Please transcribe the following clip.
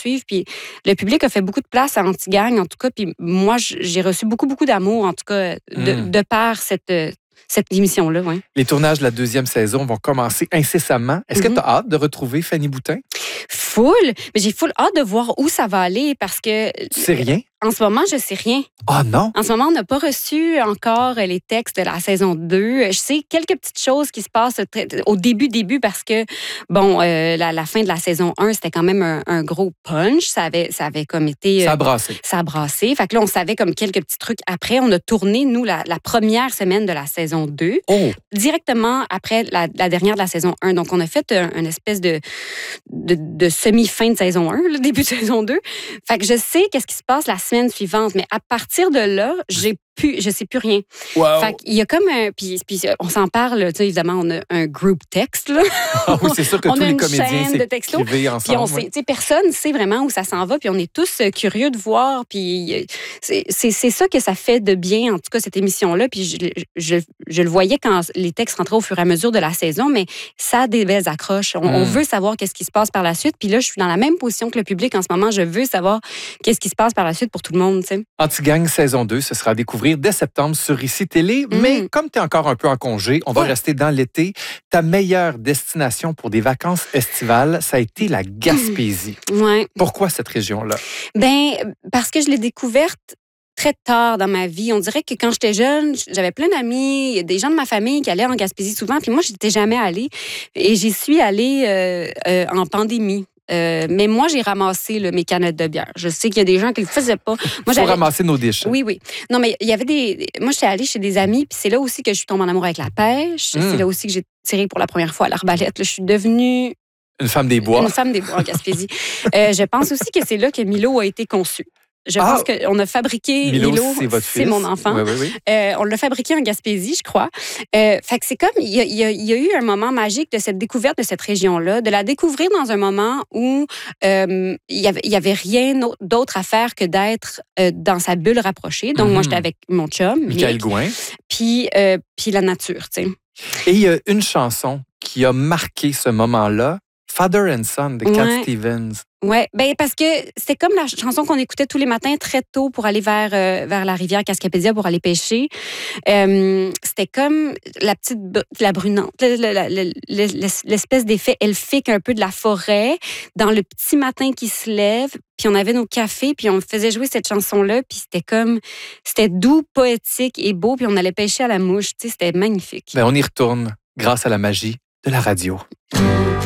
suivre. Puis le public a fait beaucoup de place à Anti-Gang, en tout cas. Puis moi, j'ai reçu beaucoup, beaucoup d'amour, en tout cas, de par cette émission-là. Ouais. Les tournages de la 2e saison vont commencer incessamment. Est-ce que tu as hâte de retrouver Fanny Boutin? Full, mais j'ai full hâte de voir où ça va aller parce que... Tu sais rien? En ce moment, je sais rien. Ah non? En ce moment, on n'a pas reçu encore les textes de la saison 2. Je sais quelques petites choses qui se passent au début parce que, bon, la fin de la saison 1, c'était quand même un gros punch. Ça avait comme été... Ça a brassé. Ça a brassé. Fait que là, on savait comme quelques petits trucs après. On a tourné, nous, la première semaine de la saison 2. Oh! Directement après la dernière de la saison 1. Donc, on a fait une espèce de semi-fin de saison 1, le début de saison 2. Fait que je sais qu'est-ce qui se passe la semaine suivante, mais à partir de là, je sais plus rien. Wow. Fait qu'il y a comme un... Puis on s'en parle, tu sais, évidemment, on a un group text, là. Ah oui, c'est sûr que tous les comédiens s'écrivent ensemble. Puis tu sais, personne ne sait vraiment où ça s'en va, puis on est tous curieux de voir, puis c'est ça que ça fait de bien, en tout cas, cette émission-là. Puis je le voyais quand les textes rentraient au fur et à mesure de la saison, mais ça a des belles accroches. On veut savoir qu'est-ce qui se passe par la suite, puis là, je suis dans la même position que le public en ce moment. Je veux savoir qu'est-ce qui se passe par la suite pour tout le monde, tu sais. Anti-Gang saison 2, ce sera à découvrir dès septembre sur ICI Télé. Mais comme tu es encore un peu en congé, on va rester dans l'été. Ta meilleure destination pour des vacances estivales, ça a été la Gaspésie. Ouais. Pourquoi cette région-là? Ben, parce que je l'ai découverte très tard dans ma vie. On dirait que quand j'étais jeune, j'avais plein d'amis, des gens de ma famille qui allaient en Gaspésie souvent, puis moi, je n'étais jamais allée. Et j'y suis allée en pandémie. Mais moi, j'ai ramassé mes canettes de bière. Je sais qu'il y a des gens qui le faisaient pas. Il faut ramasser nos déchets. Oui. Non, mais il y avait moi, j'étais allée chez des amis, puis c'est là aussi que je suis tombée en amour avec la pêche. C'est là aussi que j'ai tiré pour la première fois à l'arbalète. Là, je suis devenue... Une femme des bois. Une femme des bois en Gaspésie. Je pense aussi que c'est là que Milo a été conçu. Je pense qu'on a fabriqué Milo, c'est mon enfant. Oui. On l'a fabriqué en Gaspésie, je crois. Fait que c'est comme, il y a eu un moment magique de cette découverte de cette région-là, de la découvrir dans un moment où il y avait rien d'autre à faire que d'être dans sa bulle rapprochée. Donc, moi, j'étais avec mon chum. Michael Gouin. Puis la nature, tu sais. Et il y a une chanson qui a marqué ce moment-là, Father and Son de Cat Stevens. Oui, ben parce que c'était comme la chanson qu'on écoutait tous les matins très tôt pour aller vers la rivière Cascapédia pour aller pêcher. C'était comme la brunante, l'espèce d'effet elfique un peu de la forêt dans le petit matin qui se lève. Puis on avait nos cafés, puis on faisait jouer cette chanson-là, puis c'était doux, poétique et beau, puis on allait pêcher à la mouche. Tu sais, c'était magnifique. Ben, on y retourne grâce à la magie de la radio.